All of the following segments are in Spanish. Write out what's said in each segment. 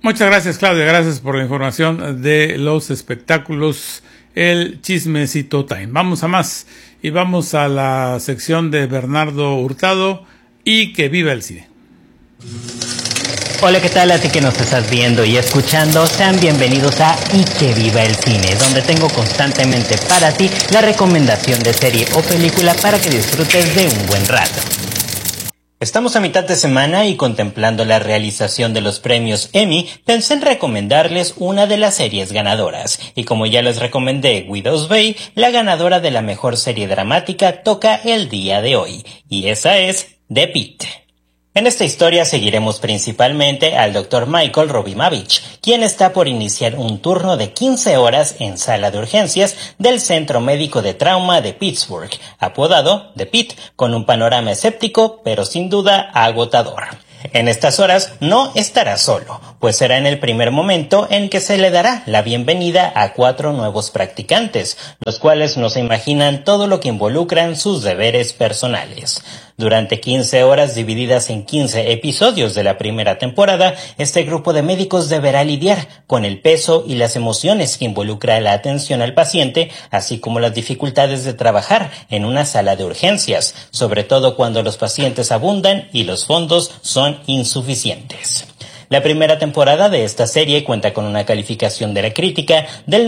Muchas gracias, Claudia. Gracias por la información de los espectáculos, el Chismecito Time. Vamos a más y vamos a la sección de Bernardo Hurtado y que viva el cine. Hola, ¿qué tal? A ti que nos estás viendo y escuchando, sean bienvenidos a Y que viva el cine, donde tengo constantemente para ti la recomendación de serie o película para que disfrutes de un buen rato. Estamos a mitad de semana y contemplando la realización de los premios Emmy, pensé en recomendarles una de las series ganadoras. Y como ya les recomendé Widow's Bay, la ganadora de la mejor serie dramática toca el día de hoy. Y esa es The Pitt. En esta historia seguiremos principalmente al Dr. Michael Robimavich, quien está por iniciar un turno de 15 horas en sala de urgencias del Centro Médico de Trauma de Pittsburgh, apodado The Pitt, con un panorama escéptico, pero sin duda agotador. En estas horas no estará solo, pues será en el primer momento en que se le dará la bienvenida a 4 nuevos practicantes, los cuales no se imaginan todo lo que involucran sus deberes personales. Durante 15 horas divididas en 15 episodios de la primera temporada, este grupo de médicos deberá lidiar con el peso y las emociones que involucra la atención al paciente, así como las dificultades de trabajar en una sala de urgencias, sobre todo cuando los pacientes abundan y los fondos son insuficientes. La primera temporada de esta serie cuenta con una calificación de la crítica del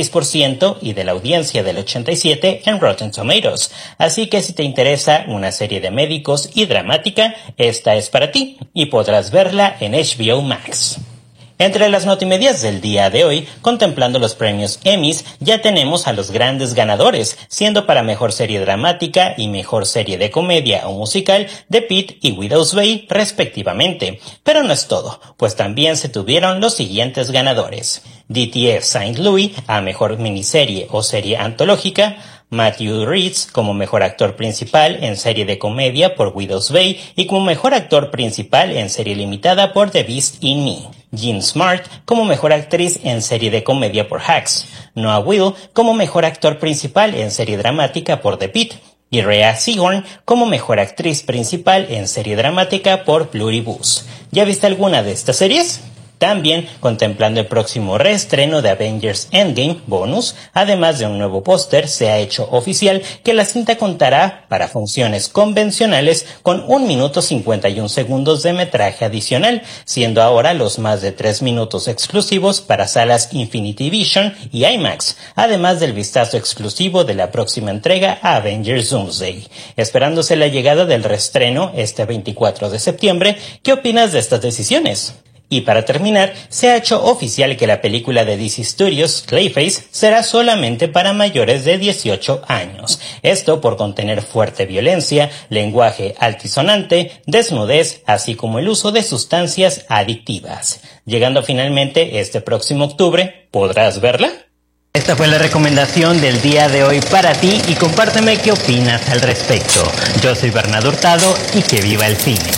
96% y de la audiencia del 87% en Rotten Tomatoes, así que si te interesa una serie de médicos y dramática, esta es para ti y podrás verla en HBO Max. Entre las notimedias del día de hoy, contemplando los premios Emmys, ya tenemos a los grandes ganadores, siendo para mejor serie dramática y mejor serie de comedia o musical The Pitt y Widow's Bay respectivamente. Pero no es todo, pues también se tuvieron los siguientes ganadores: DTF St. Louis a mejor miniserie o serie antológica, Matthew Rhys como mejor actor principal en serie de comedia por Widow's Bay y como mejor actor principal en serie limitada por The Beast in Me. Jean Smart como mejor actriz en serie de comedia por Hacks. Noah Will como mejor actor principal en serie dramática por The Pitt. Y Rhea Seehorn como mejor actriz principal en serie dramática por Pluribus. ¿Ya viste alguna de estas series? También contemplando el próximo reestreno de Avengers Endgame bonus, además de un nuevo póster, se ha hecho oficial que la cinta contará para funciones convencionales con 1 minuto 51 segundos de metraje adicional, siendo ahora los más de 3 minutos exclusivos para salas Infinity Vision y IMAX, además del vistazo exclusivo de la próxima entrega a Avengers Doomsday. Esperándose la llegada del reestreno este 24 de septiembre, ¿qué opinas de estas decisiones? Y para terminar, se ha hecho oficial que la película de DC Studios, Clayface, será solamente para mayores de 18 años. Esto por contener fuerte violencia, lenguaje altisonante, desnudez, así como el uso de sustancias adictivas. Llegando finalmente este próximo octubre, ¿podrás verla? Esta fue la recomendación del día de hoy para ti y compárteme qué opinas al respecto. Yo soy Bernardo Hurtado y que viva el cine.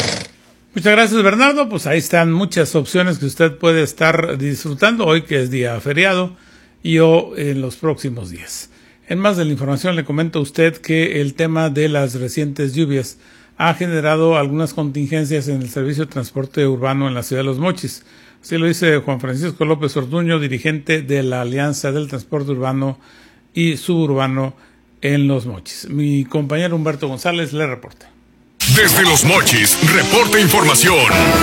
Muchas gracias, Bernardo. Pues ahí están muchas opciones que usted puede estar disfrutando hoy, que es día feriado, y o en los próximos días. En más de la información, le comento a usted que el tema de las recientes lluvias ha generado algunas contingencias en el servicio de transporte urbano en la ciudad de Los Mochis. Así lo dice Juan Francisco López Orduño, dirigente de la Alianza del Transporte Urbano y Suburbano en Los Mochis. Mi compañero Humberto González le reporta. Desde Los Mochis, reporta información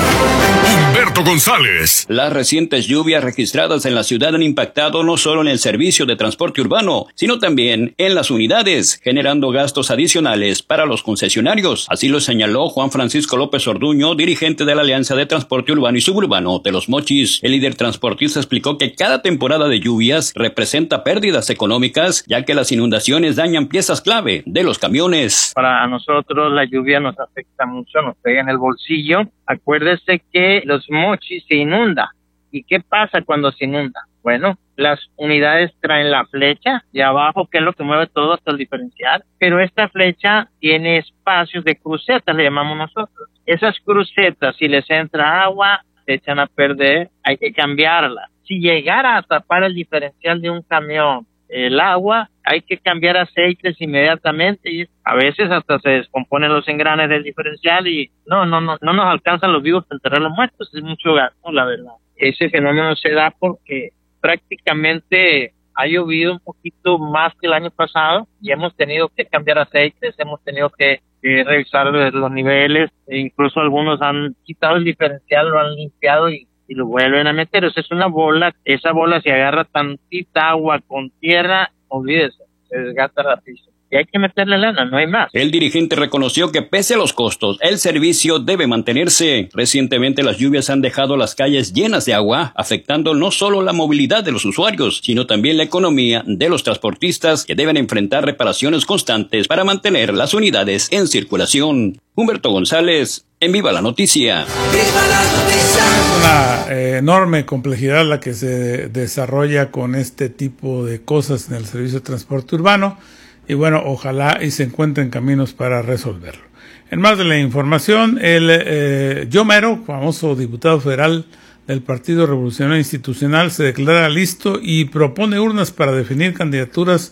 Humberto González. Las recientes lluvias registradas en la ciudad han impactado no solo en el servicio de transporte urbano, sino también en las unidades, generando gastos adicionales para los concesionarios. Así lo señaló Juan Francisco López Orduño, dirigente de la Alianza de Transporte Urbano y Suburbano de Los Mochis. El líder transportista explicó que cada temporada de lluvias representa pérdidas económicas, ya que las inundaciones dañan piezas clave de los camiones. Para nosotros la lluvia nos afecta mucho, nos pega en el bolsillo. Acuérdese que Los Mochis se inunda. ¿Y qué pasa cuando se inunda? Bueno, las unidades traen la flecha de abajo, que es lo que mueve todo hasta el diferencial, pero esta flecha tiene espacios de crucetas, le llamamos nosotros. Esas crucetas, si les entra agua, se echan a perder, hay que cambiarlas. Si llegara a tapar el diferencial de un camión, el agua, hay que cambiar aceites inmediatamente y a veces hasta se descomponen los engranes del diferencial y no nos alcanzan los vivos para enterrar los muertos, es mucho gasto, la verdad. ese fenómeno se da porque prácticamente ha llovido un poquito más que el año pasado y hemos tenido que cambiar aceites, hemos tenido que revisar los niveles, e incluso algunos han quitado el diferencial, lo han limpiado y lo vuelven a meter. O sea, es una bola, esa bola si agarra tantita agua con tierra, olvídese, se desgasta rapidísimo. Y hay que meterle lana, no hay más. El dirigente reconoció que pese a los costos, el servicio debe mantenerse. Recientemente las lluvias han dejado las calles llenas de agua, afectando no solo la movilidad de los usuarios, sino también la economía de los transportistas que deben enfrentar reparaciones constantes para mantener las unidades en circulación. Humberto González, en Viva la Noticia. ¡Viva la Noticia! Una enorme complejidad la que se desarrolla con este tipo de cosas en el servicio de transporte urbano. Y bueno, ojalá y se encuentren caminos para resolverlo. En más de la información, Joe Mero, famoso diputado federal del Partido Revolucionario Institucional, se declara listo y propone urnas para definir candidaturas